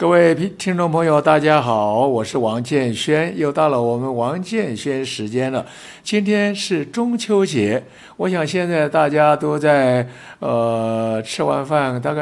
各位听众朋友，大家好，我是王建轩，又到了我们王建轩时间了。今天是中秋节，我想现在大家都在吃完饭，大概